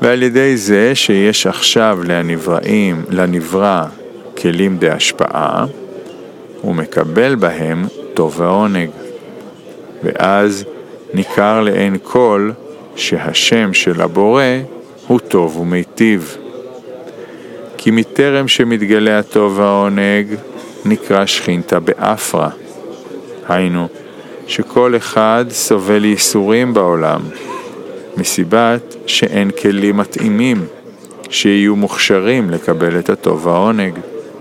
ועל ידי זה שיש עכשיו לנברא כלים בהשפעה, הוא מקבל בהם טוב ועונג. ואז ניכר לעין כל שהשם של הבורא הוא טוב ומיטיב. כי מטרם שמתגלה הטוב והעונג נקרא שכינתה באפרה. היינו שכל אחד סובל ייסורים בעולם, מסיבת שאין כלים מתאימים שיהיו מוכשרים לקבל את הטוב והעונג.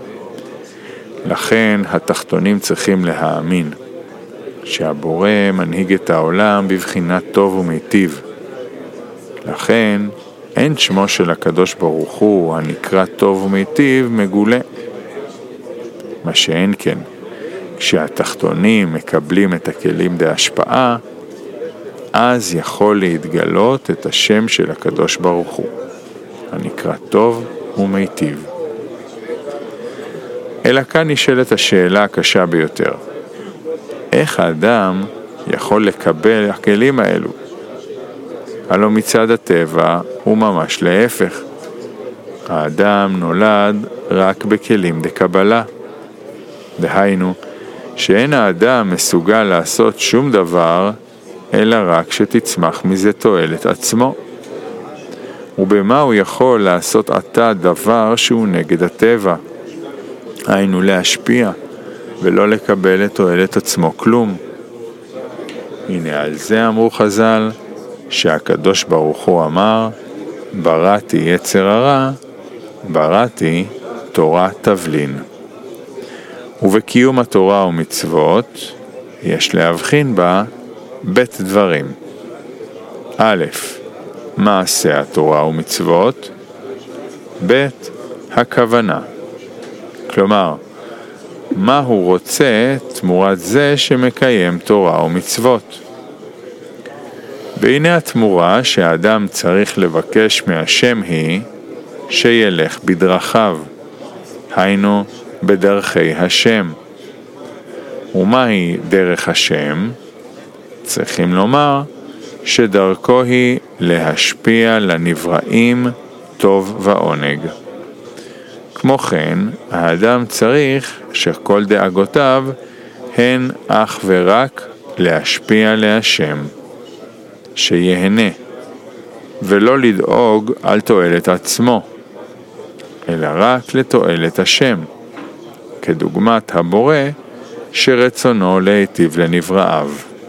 לכן התחתונים צריכים להאמין שהבורא מנהיג את העולם בבחינת טוב ומיטיב. לכן אין שמו של הקדוש ברוך הוא הנקרא טוב ומיטיב מגולה. מה שאין כן, כשהתחתונים מקבלים את הכלים בהשפעה, אז יכול להתגלות את השם של הקדוש ברוך הוא, הנקרא טוב ומיטיב. אלא כאן נשאלת השאלה הקשה ביותר. איך האדם יכול לקבל הכלים האלו? הלא מצד הטבע הוא ממש להפך. האדם נולד רק בכלים דקבלה. דהיינו, שאין האדם מסוגל לעשות שום דבר, אלא רק שתצמח מזה תועלת עצמו. ובמה הוא יכול לעשות עתה דבר שהוא נגד הטבע? היינו להשפיע, ולא לקבל את תועלת עצמו כלום. הנה על זה אמרו חז"ל, שהקדוש ברוך הוא אמר, בראתי יצר הרע, בראתי תורה תבלין. ובקיום התורה ומצוות יש להבחין בה בית דברים. א', מעשה התורה ומצוות, ב', הכוונה. כלומר, מה הוא רוצה תמורת זה שמקיים תורה ומצוות. והנה התמורה שהאדם צריך לבקש מהשם היא שילך בדרכיו, היינו בדרכי השם. ומהי דרך השם? צריכים לומר שדרכו היא להשפיע לנבראים טוב ועונג. כמו כן, האדם צריך שכל דאגותיו הן אך ורק להשפיע להשם, שיהנה, ולא לדאוג על תועלת עצמו, אלא רק לתועלת השם, כדוגמת הבורא שרצונו להיטיב לנבראיו.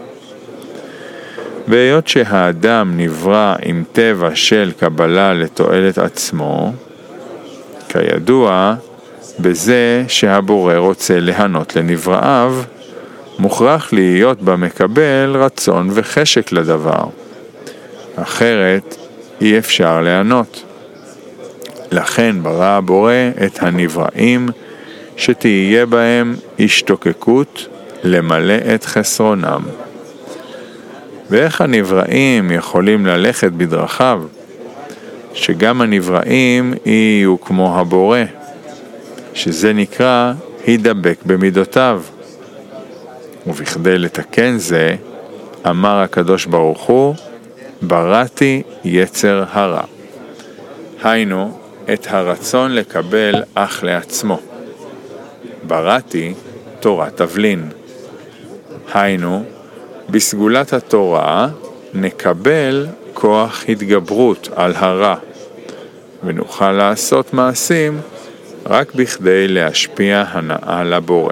והיות שהאדם נברא עם טבע של קבלה לתועלת עצמו, כידוע, בזה שהבורא רוצה להנות לנבראיו, מוכרח להיות במקבל רצון וחשק לדבר. אחרת אי אפשר לענות. לכן ברא הבורא את הנבראים שתהיה בהם השתוקקות למלא את חסרונם. ואיך הנבראים יכולים ללכת בדרכיו? שגם הנבראים יהיו כמו הבורא, שזה נקרא הידבק במידותיו. ובכדי לתקן זה, אמר הקדוש ברוך הוא, בראתי יצר הרע. היינו, את הרצון לקבל אך לעצמו. בראתי תורה תבלין. היינו, בסגולת התורה נקבל כוח התגברות על הרע, ונוכל לעשות מעשים רק בכדי להשפיע הנאה לבורא.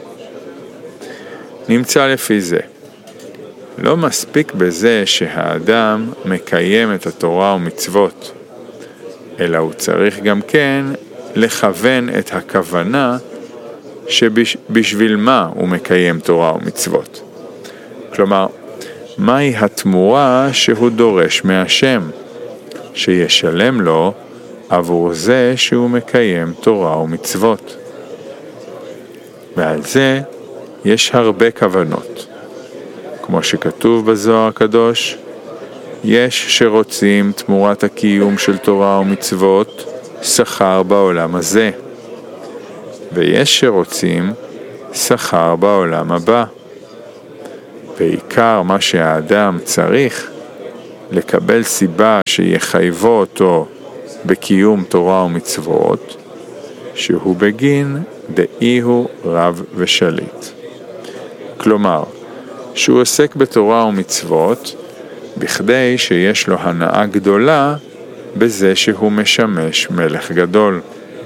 נמצא לפי זה, לא מספיק בזה שהאדם מקיים את התורה ומצוות, אלא הוא צריך גם כן לכוון את הכוונה שבשביל מה הוא מקיים תורה ומצוות. כלומר, מהי התמורה שהוא דורש מהשם, שישלם לו עבור זה שהוא מקיים תורה ומצוות. ועל זה יש הרבה כוונות. כמו שכתוב בזוהר הקדוש, יש שרוצים תמורת הקיום של תורה ומצוות שכר בעולם הזה, ויש שרוצים שכר בעולם הבא. ועיקר מה שהאדם צריך לקבל סיבה שיחייבו אותו בקיום תורה ומצוות, שהוא בגין דאי הוא רב ושליט. כלומר, שהוא עוסק בתורה ומצוות, בכדי שיש לו הנאה גדולה בזה שהוא משמש מלך גדול.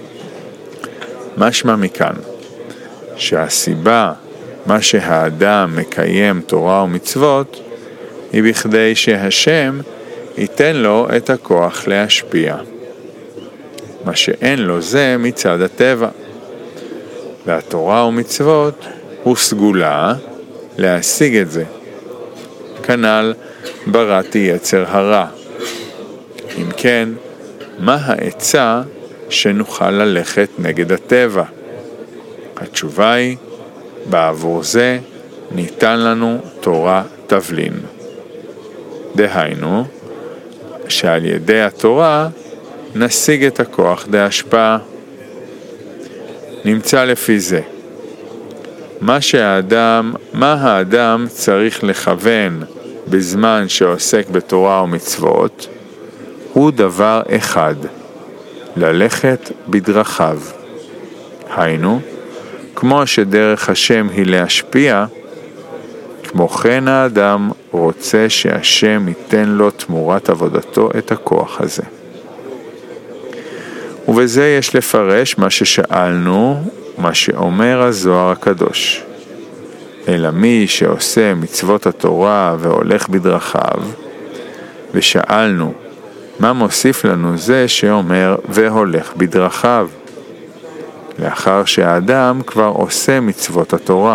משמע מכאן, שהסיבה, מה שהאדם מקיים תורה ומצוות, היא בכדי שהשם ייתן לו את הכוח להשפיע. מה שאין לו זה מצד הטבע. והתורה ומצוות הוא סגולה להשיג את זה. כנ"ל בראתי יצר הרע. אם כן, מה העצה שנוכל ללכת נגד הטבע? התשובה היא, בעבור זה ניתן לנו תורה תבלין. דהיינו, שעל ידי התורה נשיג את הכוח להשפעה. נמצא לפי זה, מה האדם צריך לכוון בזמן שעוסק בתורה ומצוות, הוא דבר אחד, ללכת בדרכיו. היינו, כמו שדרך השם היא להשפיע, כמו כן האדם רוצה שהשם ייתן לו תמורת עבודתו את הכוח הזה. ובזה יש לפרש מה ששאלנו, מה שאומר הזוהר הקדוש. אלא מי שעושה מצוות התורה והולך בדרכיו, ושאלנו, מה מוסיף לנו זה שאומר והולך בדרכיו? לאחר שהאדם כבר עושה מצוות התורה.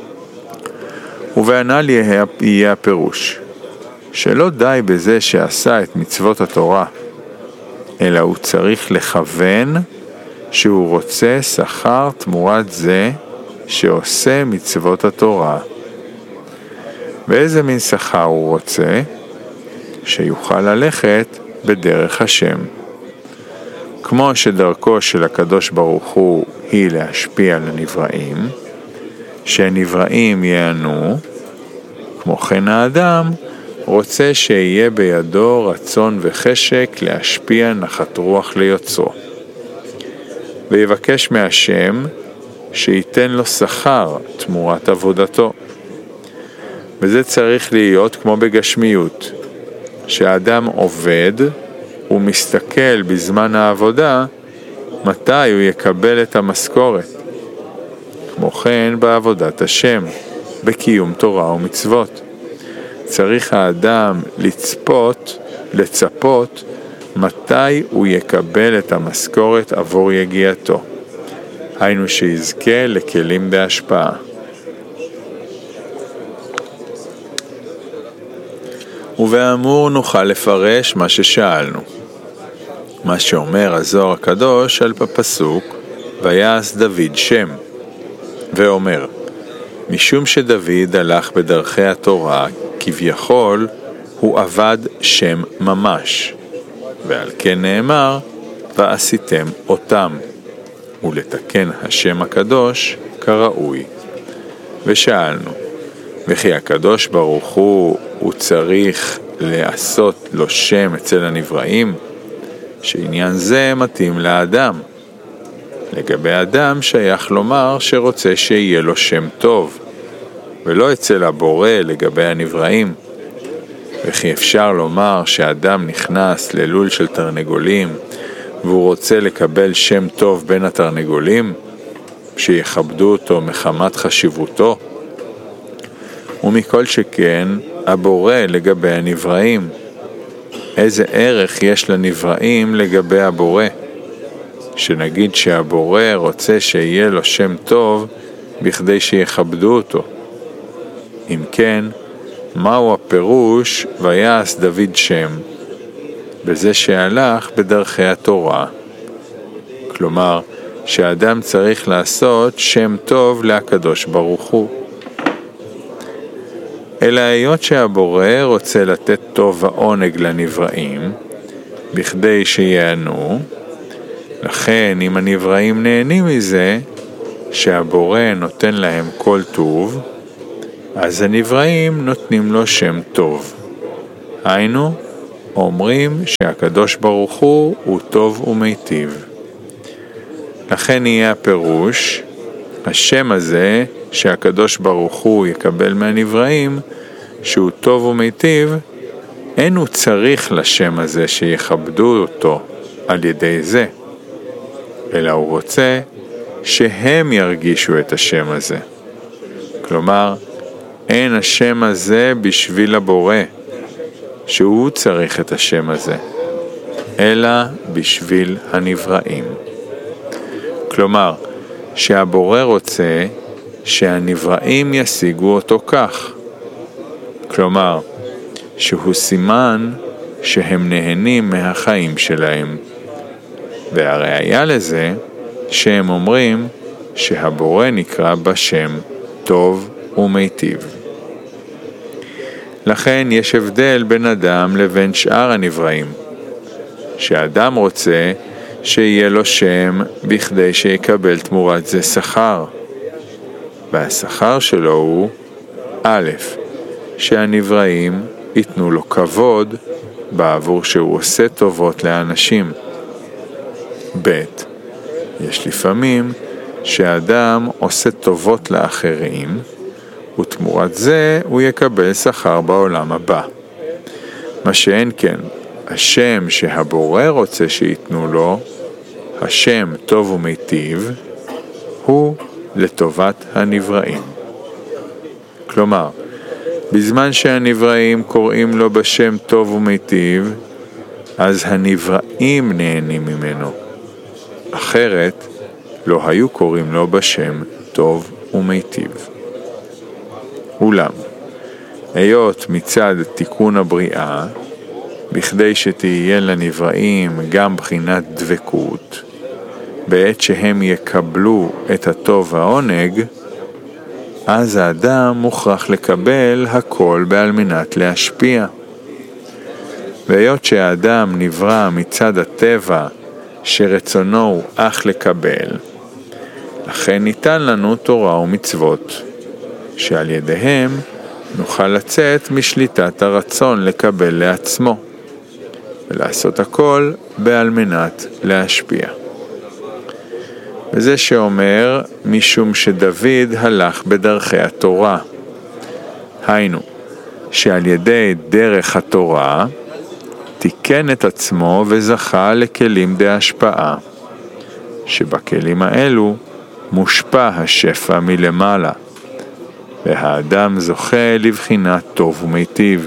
ובענל יהיה הפירוש, שלא די בזה שעשה את מצוות התורה, אלא הוא צריך לכוון שהוא רוצה שכר תמורת זה שעושה מצוות התורה. ואיזה מין שכר הוא רוצה? שיוכל ללכת בדרך השם. כמו שדרכו של הקדוש ברוך הוא היא להשפיע על הנבראים, שהנבראים ייהנו, כמו כן האדם רוצה שיהיה בידו רצון וחשק להשפיע נחת רוח ליוצרו. ויבקש מהשם שייתן לו שכר תמורת עבודתו. וזה צריך להיות כמו בגשמיות, שהאדם עובד ומסתכל בזמן העבודה מתי הוא יקבל את המשכורת. כמו כן בעבודת השם, בקיום תורה ומצוות. צריך האדם לצפות מתי הוא יקבל את המשכורת עבור יגיעתו. היינו שיזכה לכלים בהשפעה. ובאמור נוכל לפרש מה ששאלנו. מה שאומר הזוהר הקדוש על הפסוק, ויעש דוד שם, ואומר, משום שדוד הלך בדרכי התורה, כביכול הוא עבד שם ממש, ועל כן נאמר, ועשיתם אותם, ולתקן השם הקדוש כראוי. ושאלנו, וכי הקדוש ברוך הוא צריך לעשות לו שם אצל הנבראים, שעניין זה מתאים לאדם. לגבי אדם שייך לומר שרוצה שיהיה לו שם טוב, ולא אצל הבורא לגבי הנבראים. וכי אפשר לומר שאדם נכנס ללול של תרנגולים, והוא רוצה לקבל שם טוב בין התרנגולים, שיכבדו אותו מחמת חשיבותו? ומכל שכן, הבורא לגבי הנבראים. איזה ערך יש לנבראים לגבי הבורא? שנגיד שהבורא רוצה שיהיה לו שם טוב בכדי שיכבדו אותו. אם כן, מהו הפירוש ויעש דוד שם? בזה שהלך בדרכי התורה. כלומר, שהאדם צריך לעשות שם טוב לקדוש ברוך הוא. אלא היות שהבורא רוצה לתת טוב ועונג לנבראים, בכדי שיענו, לכן אם הנבראים נהנים מזה, שהבורא נותן להם כל טוב, אז הנבראים נותנים לו שם טוב. היינו, אומרים שהקדוש ברוך הוא טוב ומיטיב. לכן יהיה הפירוש, השם הזה שהקדוש ברוך הוא יקבל מהנבראים, שהוא טוב ומיטיב, אין הוא צריך לשם הזה שיכבדו אותו על ידי זה, אלא הוא רוצה שהם ירגישו את השם הזה. כלומר, אין השם הזה בשביל הבורא, שהוא צריך את השם הזה, אלא בשביל הנבראים. כלומר, שהבורא רוצה שהנבראים ישיגו אותו כך. כלומר, שהוא סימן שהם נהנים מהחיים שלהם. והראיה לזה שהם אומרים שהבורא נקרא בשם טוב ומיטיב. לכן יש הבדל בין אדם לבין שאר הנבראים, שאדם רוצה שיהיה לו שם בכדי שיקבל תמורת זה שכר. והשכר שלו הוא א', שהנבראים ייתנו לו כבוד בעבור שהוא עושה טובות לאנשים. ב', יש לפעמים שאדם עושה טובות לאחרים, ותמורת זה הוא יקבל שכר בעולם הבא. מה שאין כן, השם שהבורא רוצה שיתנו לו, השם טוב ומיטיב, הוא לטובת הנבראים. כלומר, בזמן שהנבראים קוראים לו בשם טוב ומיטיב, אז הנבראים נהנים ממנו. אחרת, לא היו קוראים לו בשם טוב ומיטיב. אולם, היות מצד תיקון הבריאה, בכדי שתהיה לנבראים גם בחינת דבקות, בעת שהם יקבלו את הטוב והעונג, אז האדם מוכרח לקבל הכל בעל מנת להשפיע. והיות שהאדם נברא מצד הטבע שרצונו הוא אך לקבל, לכן ניתן לנו תורה ומצוות, שעל ידיהם נוכל לצאת משליטת הרצון לקבל לעצמו, ולעשות הכל בעל מנת להשפיע. וזה שאומר משום שדוד הלך בדרכי התורה. היינו, שעל ידי דרך התורה תיקן את עצמו וזכה לכלים דהשפעה, שבכלים האלו מושפע השפע מלמעלה, והאדם זוכה לבחינת טוב ומיטיב.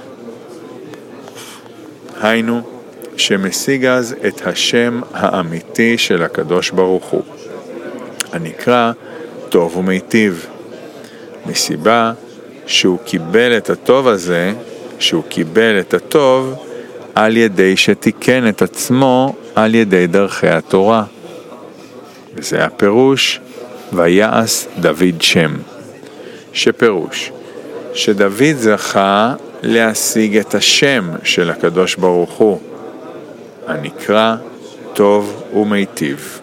היינו, שמשיג אז את השם האמיתי של הקדוש ברוך הוא, הנקרא טוב ומיטיב, מסיבה שהוא קיבל את הטוב הזה, שהוא קיבל את הטוב על ידי שתיקן את עצמו על ידי דרכי התורה. וזה הפירוש, ויעש דוד שם, שפירוש שדוד זכה להשיג את השם של הקדוש ברוך הוא, הנקרא טוב ומיטיב.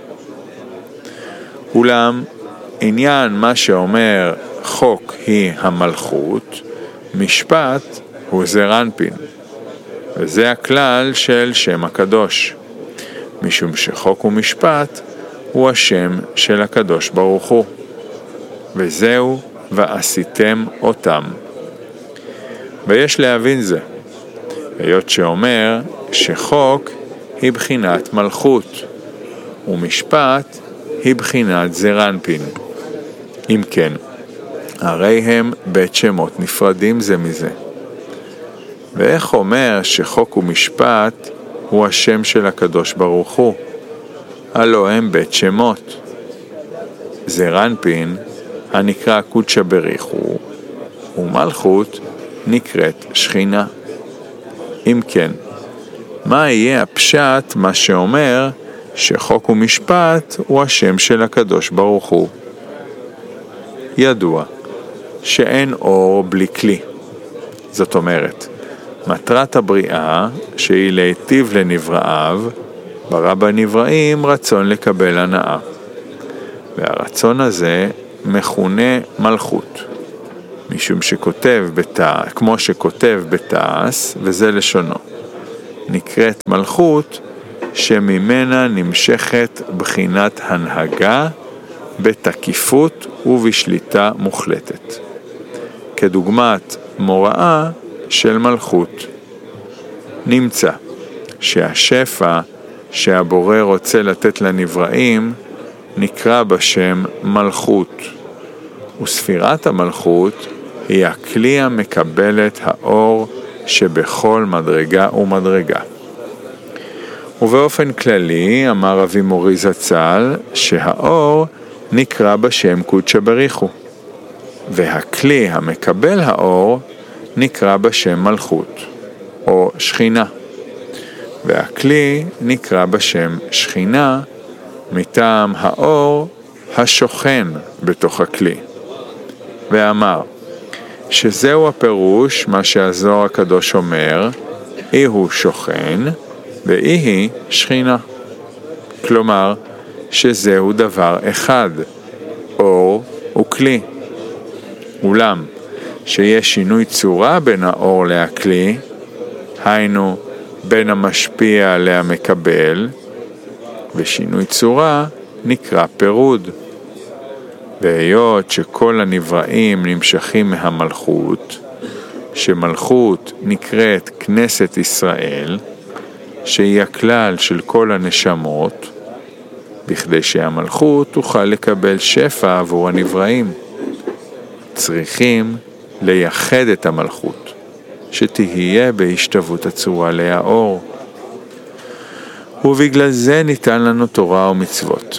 אולם עניין מה שאומר חוק היא המלכות, משפט הוא זעיר אנפין, וזה הכלל של שם הקדוש, משום שחוק ומשפט הוא השם של הקדוש ברוך הוא, וזהו ועשיתם אותם. ויש להבין זה, היות שאומר שחוק היא בחינת מלכות, ומשפט היא בחינת זעיר אנפין. אם כן, הרי הם בית שמות נפרדים זה מזה. ואיך אומר שחוק ומשפט הוא השם של הקדוש ברוך הוא? הלא הם בית שמות. זעיר אנפין הנקרא קודשא בריחו, ומלכות נקראת שכינה. אם כן, מה יהיה הפשט מה שאומר שחוק ומשפט הוא השם של הקדוש ברוך הוא? ידוע שאין אור בלי כלי. זאת אומרת, מטרת הבריאה שהיא להיטיב לנבראיו, ברא בנבראים רצון לקבל הנאה. והרצון הזה מכונה מלכות, משום שכותב כמו שכותב בתעש, וזה לשונו. נקראת מלכות, שממנה נמשכת בחינת הנהגה בתקיפות ובשליטה מוחלטת, כדוגמת מוראה של מלכות. נמצא שהשפע שהבורא רוצה לתת לנבראים נקרא בשם מלכות, וספירת המלכות היא הכלי המקבל את האור שבכל מדרגה ומדרגה. ובאופן כללי אמר אבי מורי זצ"ל שהאור נקרא בשם קודשא בריחו, והכלי המקבל האור נקרא בשם מלכות או שכינה, והכלי נקרא בשם שכינה מטעם האור השוכן בתוך הכלי. ואמר שזהו הפירוש מה שהזוהר הקדוש אומר, אי הוא שוכן ואי היא שכינה. כלומר שזהו דבר אחד, אור וכלי. אולם שיש שינוי צורה בין האור להכלי, היינו בין המשפיע להמקבל, ושינוי צורה נקרא פירוד. והיות שכל הנבראים נמשכים מהמלכות, שמלכות נקראת כנסת ישראל, שהיא הכלל של כל הנשמות, בכדי שהמלכות תוכל לקבל שפע עבור הנבראים, צריכים לייחד את המלכות, שתהיה בהשתוות הצורה להאור. ובגלל זה ניתן לנו תורה ומצוות,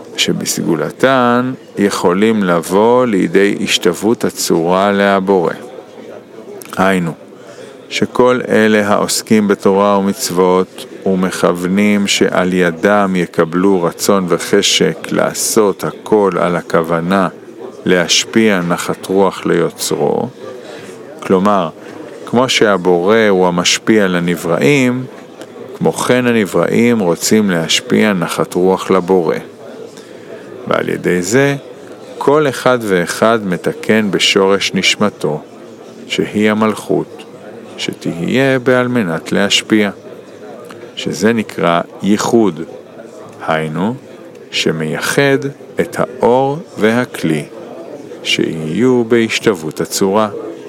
שבסגולתן יכולים לבוא לידי השתוות הצורה להבורא. היינו, שכל אלה העוסקים בתורה ומצוות ומכוונים שעל ידם יקבלו רצון וחשק לעשות הכל על הכוונה להשפיע נחת רוח ליוצרו, כלומר, כמו שהבורא הוא המשפיע לנבראים, כמו כן הנבראים רוצים להשפיע נחת רוח לבורא. ועל ידי זה, כל אחד ואחד מתקן בשורש נשמתו, שהיא המלכות, שתהיה בעל מנת להשפיע, שזה נקרא ייחוד, היינו, שמייחד את האור והכלי, שיהיו בהשתוות הצורה.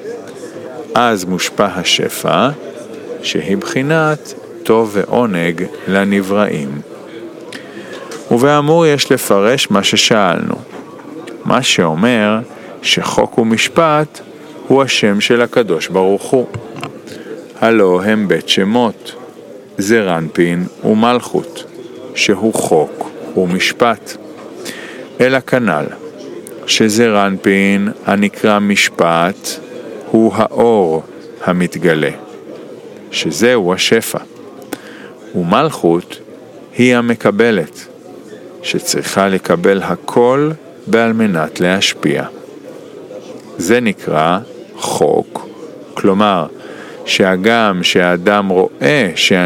אז מושפע השפע, שהיא בחינת טוב ועונג לנבראים. ובאמור יש לפרש מה ששאלנו, מה שאומר שחוק ומשפט הוא השם של הקדוש ברוך הוא. הלא הם בית שמות, זרנפין ומלכות, שהוא חוק ומשפט. אלא כנ"ל, שזרנפין הנקרא משפט הוא האור המתגלה, שזהו השפע, ומלכות היא המקבלת, שצריכה לקבל הכל בעל מנת להשפיע. זה נקרא חוק, כלומר שהגם שהאדם רואה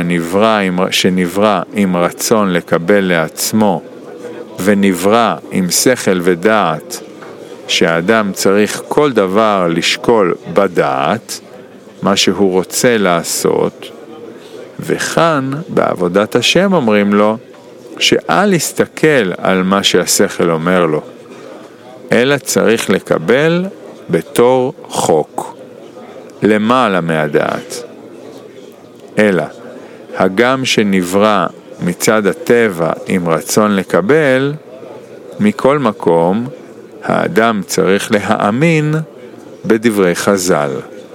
שנברא עם רצון לקבל לעצמו, ונברא עם שכל ודעת, שהאדם צריך כל דבר לשקול בדעת, מה שהוא רוצה לעשות, וכאן בעבודת השם אומרים לו, שאל יסתכל על מה שהשכל אומר לו, אלא צריך לקבל בתור חוק, למעלה מהדעת. אלא, הגם שנברא מצד הטבע עם רצון לקבל, מכל מקום, האדם צריך להאמין בדברי חז"ל,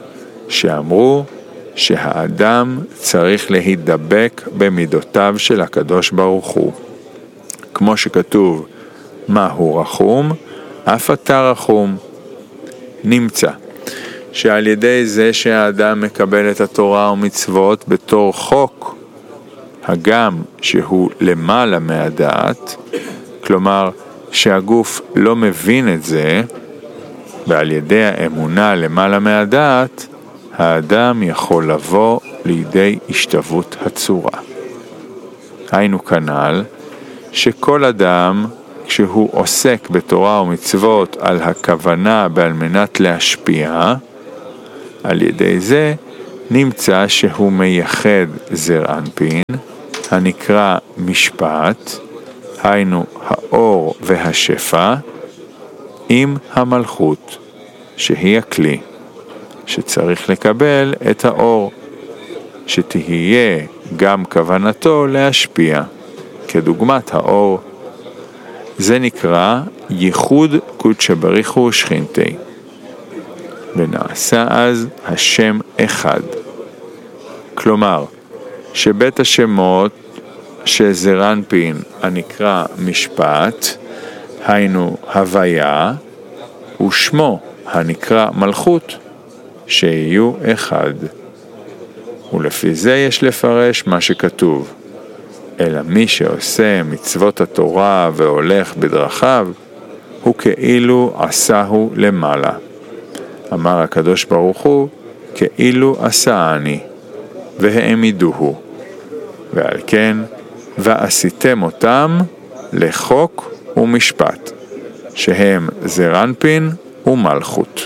שאמרו שהאדם צריך להידבק במידותיו של הקדוש ברוך הוא. כמו שכתוב, מהו רחום, אף אתה רחום. נמצא שעל ידי זה שהאדם מקבל את התורה ומצוות בתור חוק, הגם שהוא למעלה מהדעת, כלומר שהגוף לא מבין את זה, ועל ידי האמונה למעלה מהדעת, האדם יכול לבוא לידי השתוות הצורה. היינו כנ"ל, שכל אדם, כשהוא עוסק בתורה ומצוות על הכוונה בעל מנת להשפיע, על ידי זה נמצא שהוא מייחד זר אנפין, הנקרא משפט, היינו האור והשפע, עם המלכות, שהיא הכלי, שצריך לקבל את האור, שתהיה גם כוונתו להשפיע, כדוגמת האור. זה נקרא ייחוד קודשא בריך הוא ושכינתי. ונעשה אז השם אחד. כלומר, שבית השמות שזר אנפין הנקרא משפט, היינו הוויה, ושמו הנקרא מלכות, שיהיו אחד. ולפי זה יש לפרש מה שכתוב, אלא מי שעושה מצוות התורה והולך בדרכיו, הוא כאילו עשהו למעלה. אמר הקדוש ברוך הוא, כאילו עשה אני, והעמידוהו. ועל כן, ועשיתם אותם לחוק ומשפט, שהם זר אנפין ומלכות.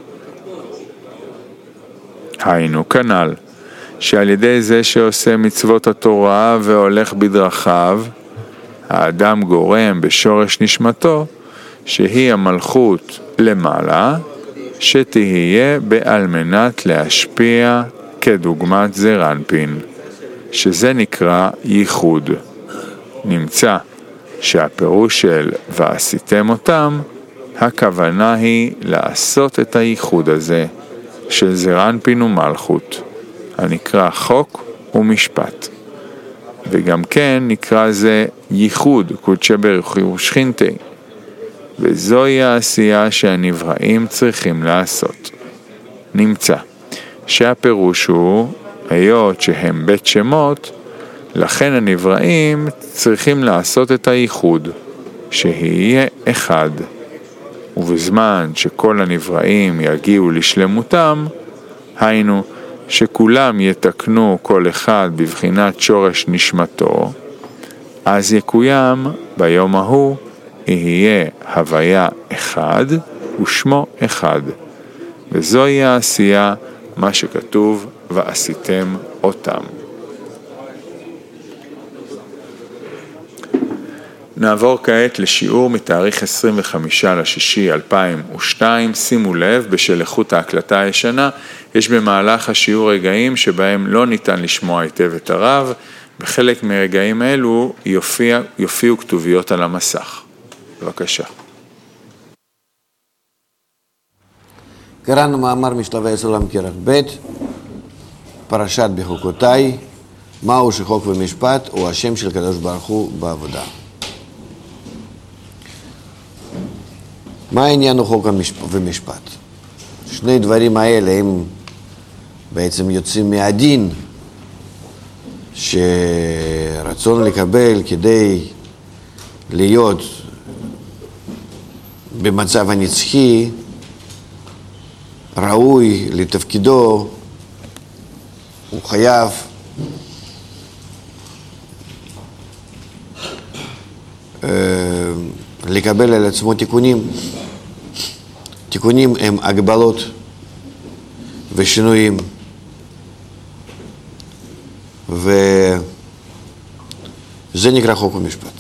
היינו כנ"ל, שעל ידי זה שעושה מצוות התורה והולך בדרכיו, האדם גורם בשורש נשמתו, שהיא המלכות למעלה, שתהיה בעל מנת להשפיע כדוגמת זר אנפין, שזה נקרא ייחוד. נמצא שהפירוש של ועשיתם אותם, הכוונה היא לעשות את הייחוד הזה של זר אנפין ומלכות, הנקרא חוק ומשפט. וגם כן נקרא זה ייחוד קודשא בריך הוא ושכינתי, וזוהי העשייה שהנבראים צריכים לעשות. נמצא שהפירוש הוא, היות שהם בית שמות, לכן הנבראים צריכים לעשות את הייחוד, שיהיה אחד. ובזמן שכל הנבראים יגיעו לשלמותם, היינו שכולם יתקנו כל אחד בבחינת שורש נשמתו, אז יקוים ביום ההוא יהיה הוויה אחד ושמו אחד. וזוהי העשייה, מה שכתוב, ועשיתם אותם. נעבור כעת לשיעור מתאריך 25/6/2002. שימו לב, בשל איכות ההקלטה הישנה, יש במהלך השיעור רגעים שבהם לא ניתן לשמוע היטב את הרב, בחלק מרגעים אלו יופיעו כתוביות על המסך. בבקשה. קראנו מאמר משלבי סולם כרך ב', פרשת בחוקותיי, מהו שחוק ומשפט הוא השם של קדוש ברוך הוא בעבודה. מה העניין הוא חוק ומשפט? שני דברים האלה הם בעצם יוצאים מהדין שרצון לקבל כדי להיות במצב הנצחי ראוי לתפקידו, הוא חייב לקבל על עצמו תיקונים. תיקונים הם הגבלות ושינויים, וזה נקרא חוק ומשפט.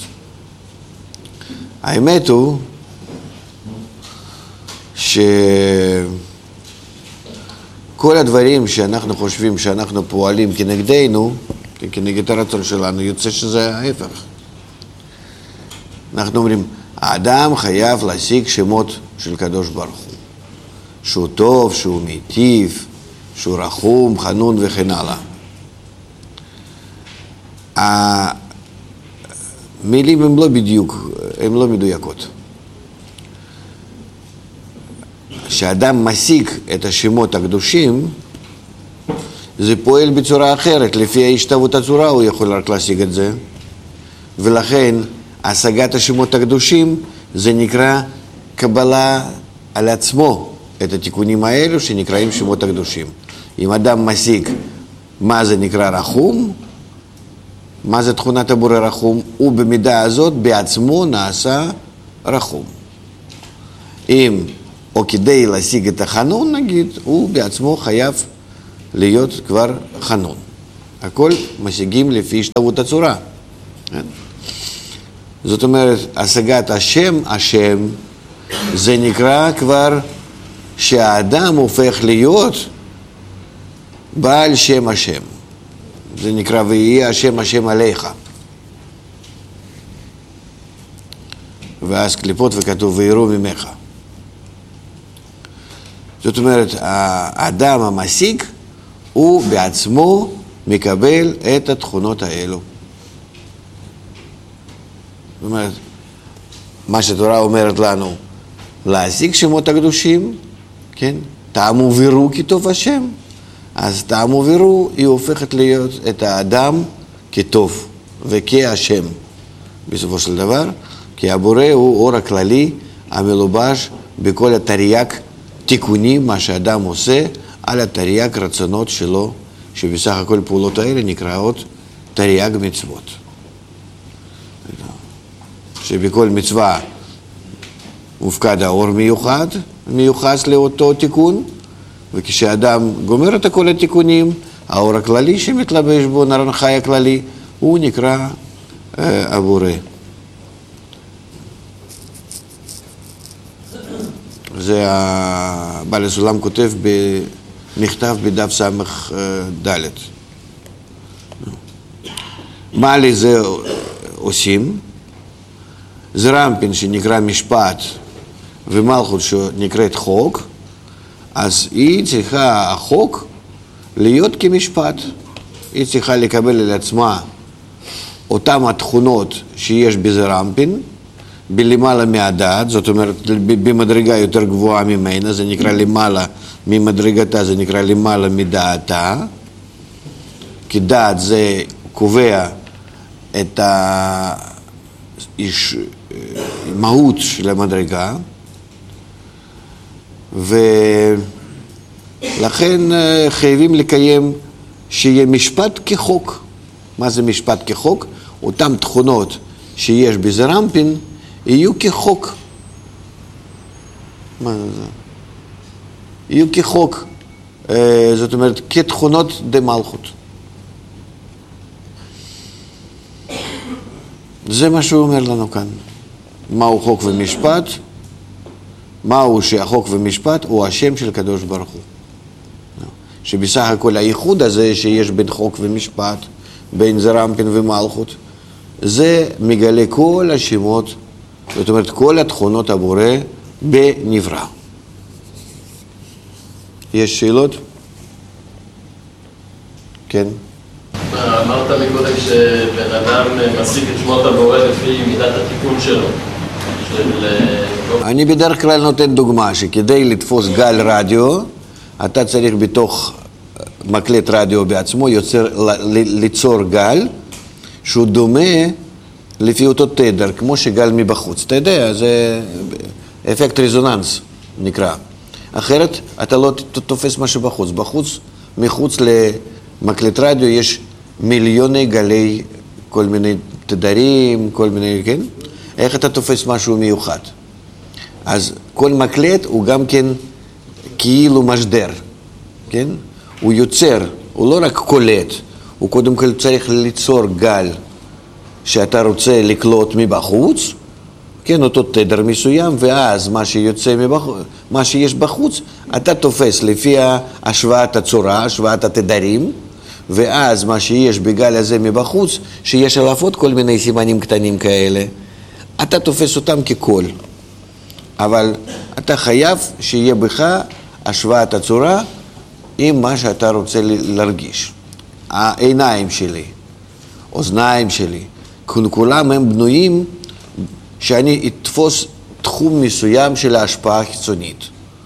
האמת הוא שכל הדברים שאנחנו חושבים שאנחנו פועלים כנגדנו, כנגד הרצון שלנו, יוצא שזה ההפך. אנחנו אומרים, האדם חייב להשיג שמות של קדוש ברוך הוא, שהוא טוב, שהוא מיטיב, שהוא רחום, חנון וכן הלאה. המילים הן לא מדויקות. כשאדם משיג את השמות הקדושים, זה פועל בצורה אחרת. לפי השתוות הצורה הוא יכול רק להשיג את זה. ולכן השגת השמות הקדושים זה נקרא קבלה על עצמו את התיקונים האלו שנקראים שמות הקדושים. אם אדם משיג מה זה נקרא רחום, מה זה תכונת הבורא רחום, הוא במידה הזאת בעצמו נעשה רחום. אם או כדי להשיג את החנון נגיד, הוא בעצמו חייב להיות כבר חנון. הכל משיגים לפי השתוות הצורה. זאת אומרת, השגת השם, זה נקרא כבר שהאדם הופך להיות בעל שם השם. זה נקרא ויהיה השם עליך. ואז קליפות וכתוב ויראו ממך. זאת אומרת, האדם המשיג הוא בעצמו מקבל את התכונות האלו. זאת אומרת, מה שהתורה אומרת לנו, להשיג שמות הקדושים, כן? טעמו ויראו כי טוב השם. אז טעמו ויראו היא הופכת להיות את האדם כטוב וכהשם. בסופו של דבר, כי הבורא הוא אור הכללי המלובש בכל התרי"ג תיקונים, מה שאדם עושה על התרי"ג רצונות שלו, שבסך הכל פעולות האלה נקראות תרי"ג מצוות. שבכל מצווה מופקד האור מיוחס לאותו תיקון, וכשאדם גומר את כל התיקונים, האור הכללי שמתלבש בו, נר חי הכללי, הוא נקרא הבורא. זה בעל הסולם כותב במכתב בדף סמך ד'. מה לזה עושים? זה רמפין שנקרא משפט ומלכות שנקראת חוק, אז היא צריכה, החוק, להיות כמשפט. היא צריכה לקבל על עצמה אותם התכונות שיש בזה רמפין, בלמעלה מהדעת, זאת אומרת במדרגה יותר גבוהה ממנה, זה נקרא למעלה ממדרגתה, זה נקרא למעלה מדעתה, כי דעת זה קובע את המהות של המדרגה, ולכן חייבים לקיים שיהיה משפט כחוק. מה זה משפט כחוק? אותם תכונות שיש בזה רמפין יהיו כחוק. מה זה? יהיו כחוק, זאת אומרת כתכונות דמלכות. זה מה שהוא אומר לנו כאן. מהו חוק ומשפט? מהו שהחוק ומשפט הוא השם של קדוש ברוך הוא. שבסך הכל הייחוד הזה שיש בין חוק ומשפט, בין זרמפין ומלכות, זה מגלה כל השמות, זאת אומרת כל התכונות הבורא בנברא. יש שאלות? כן. אמרת מקודם שבן אדם משיג את שמות הבורא לפי מידת התיקון שלו. אני בדרך כלל נותן דוגמה שכדי לתפוס גל רדיו, אתה צריך בתוך מקלט רדיו בעצמו ליצור גל שהוא דומה לפי אותו תדר, כמו שגל מבחוץ. אתה יודע, זה אפקט רזוננס נקרא. אחרת אתה לא תופס משהו בחוץ. מחוץ למקלט רדיו יש מיליוני גלי, כל מיני תדרים, כל מיני, כן? איך אתה תופס משהו מיוחד? אז כל מקלט הוא גם כן כאילו משדר, כן? הוא יוצר, הוא לא רק קולט, הוא קודם כל צריך ליצור גל שאתה רוצה לקלוט מבחוץ, כן, אותו תדר מסוים, ואז מה שיוצא מבחוץ, מה שיש בחוץ, אתה תופס לפי השוואת הצורה, השוואת התדרים, ואז מה שיש בגל הזה מבחוץ, שיש עליו עוד כל מיני סימנים קטנים כאלה, אתה תופס אותם כקול. אבל אתה חייב שיהיה בך השוואת הצורה עם מה שאתה רוצה להרגיש. העיניים שלי, אוזניים שלי, כולם הם בנויים שאני אתפוס תחום מסוים של ההשפעה החיצונית.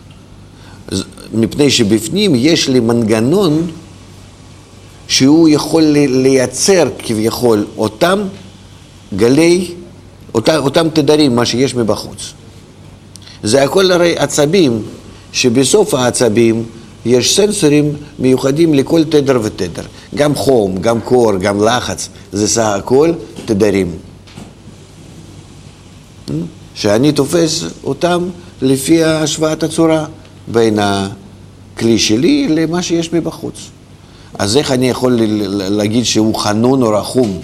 מפני שבפנים יש לי מנגנון שהוא יכול לייצר כביכול אותם גלי, אותם תדרים, מה שיש מבחוץ. זה הכל הרי עצבים, שבסוף העצבים יש סנסורים מיוחדים לכל תדר ותדר. גם חום, גם קור, גם לחץ, זה סך הכל תדרים. שאני תופס אותם לפי השוואת הצורה בין הכלי שלי למה שיש מבחוץ. אז איך אני יכול להגיד שהוא חנון או רחום?